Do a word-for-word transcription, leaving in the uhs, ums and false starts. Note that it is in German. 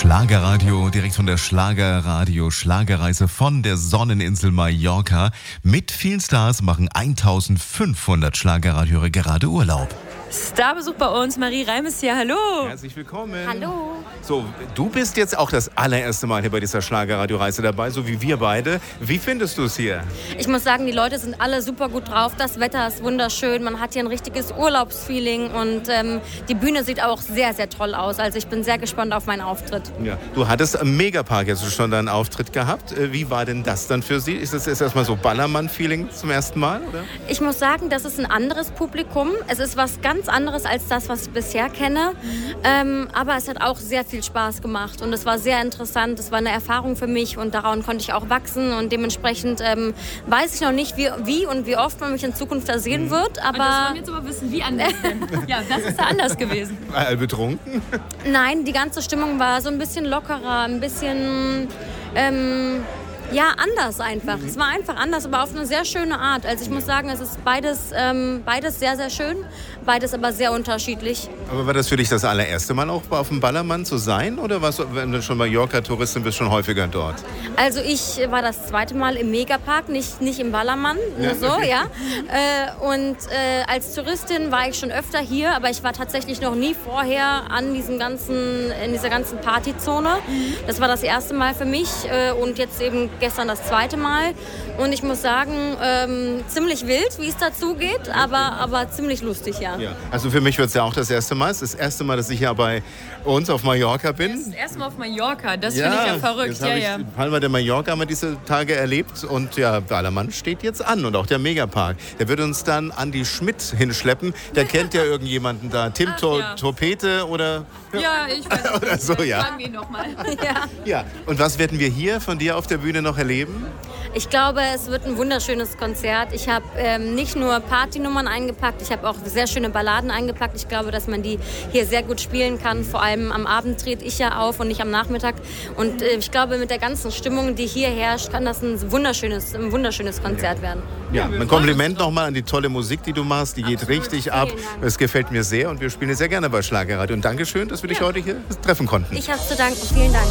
Schlagerradio, direkt von der Schlagerradio Schlagerreise von der Sonneninsel Mallorca. Mit vielen Stars machen eintausendfünfhundert Schlagerradiohörer gerade Urlaub. Starbesuch bei uns, Marie Reim ist hier, hallo. Herzlich willkommen. Hallo. So, du bist jetzt auch das allererste Mal hier bei dieser Schlagerradioreise dabei, so wie wir beide. Wie findest du es hier? Ich muss sagen, die Leute sind alle super gut drauf. Das Wetter ist wunderschön. Man hat hier ein richtiges Urlaubsfeeling und ähm, die Bühne sieht auch sehr, sehr toll aus. Also ich bin sehr gespannt auf meinen Auftritt. Ja. Du hattest am Megapark jetzt schon deinen Auftritt gehabt. Wie war denn das dann für Sie? Ist das jetzt erstmal so Ballermann-Feeling zum ersten Mal, oder? Ich muss sagen, das ist ein anderes Publikum. Es ist was ganz anderes als das, was ich bisher kenne. Ähm, aber es hat auch sehr viel Spaß gemacht und es war sehr interessant. Es war eine Erfahrung für mich und daran konnte ich auch wachsen und dementsprechend ähm, weiß ich noch nicht, wie, wie und wie oft man mich in Zukunft da sehen wird. Aber und das wollen wir jetzt aber wissen, wie anders denn? Ja, das ist ja anders gewesen. War er betrunken? Nein, die ganze Stimmung war so ein bisschen lockerer, ein bisschen... Ähm, Ja, anders einfach. Mhm. Es war einfach anders, aber auf eine sehr schöne Art. Also ich muss sagen, es ist beides, ähm, beides sehr, sehr schön, beides aber sehr unterschiedlich. Aber war das für dich das allererste Mal auch auf dem Ballermann zu sein? Oder warst du, wenn du schon Mallorca-Touristin bist, schon häufiger dort? Also ich war das zweite Mal im Megapark, nicht, nicht im Ballermann, nur ja, so, okay. ja. Äh, und äh, als Touristin war ich schon öfter hier, aber ich war tatsächlich noch nie vorher an diesem ganzen, in dieser ganzen Partyzone. Das war das erste Mal für mich äh, und jetzt eben gestern das zweite Mal und ich muss sagen, ähm, ziemlich wild, wie es dazu geht, aber, aber ziemlich lustig, ja. ja. Also für mich wird es ja auch das erste Mal. Es ist das erste Mal, dass ich hier bei uns auf Mallorca bin. Das ist das erste Mal auf Mallorca, das ja, finde ich ja verrückt. Jetzt ja, habe ja. ich Palma de Mallorca haben wir diese Tage erlebt und ja, Ballermann steht jetzt an und auch der Megapark. Der wird uns dann Andi Schmidt hinschleppen. Der kennt ja irgendjemanden da. Tim Ach, to- ja. Topete oder... Ja, ich weiß oder nicht. so, ja. Fragen wir ihn noch mal. ja. Ja, und was werden wir hier von dir auf der Bühne noch erleben? Ich glaube, es wird ein wunderschönes Konzert. Ich habe ähm, nicht nur Partynummern eingepackt, ich habe auch sehr schöne Balladen eingepackt. Ich glaube, dass man die hier sehr gut spielen kann. Vor allem am Abend trete ich ja auf und nicht am Nachmittag. Und äh, ich glaube, mit der ganzen Stimmung, die hier herrscht, kann das ein wunderschönes, ein wunderschönes Konzert werden. Ja, ein Kompliment nochmal an die tolle Musik, die du machst. Die geht Absolut. richtig ab. Es gefällt mir sehr und wir spielen sehr gerne bei Schlagerradio. Und Dankeschön, dass wir dich Ja. heute hier treffen konnten. Ich habe zu danken. Vielen Dank.